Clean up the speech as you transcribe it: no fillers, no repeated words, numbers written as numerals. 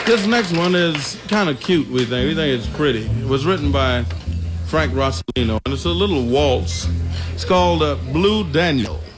This next one is kind of cute, we think. We think it's pretty. It was written by Frank Rossellino, and it's a little waltz. It's called Blue Daniel.